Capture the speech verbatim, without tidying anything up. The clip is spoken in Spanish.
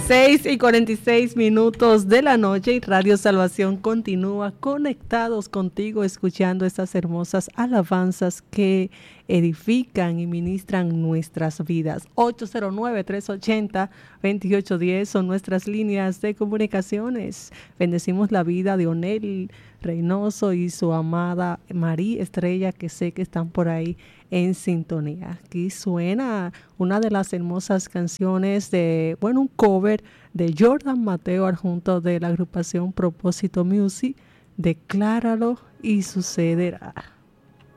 seis y cuarenta y seis minutos de la noche y Radio Salvación continúa conectados contigo, escuchando estas hermosas alabanzas que edifican y ministran nuestras vidas. ocho cero nueve, tres ocho cero, dos ocho uno cero son nuestras líneas de comunicaciones. Bendecimos la vida de Onel Reynoso y su amada María Estrella, que sé que están por ahí en sintonía. Aquí suena una de las hermosas canciones de, bueno, un cover de Jordan Mateo adjunto de la agrupación Propósito Music, Decláralo y sucederá.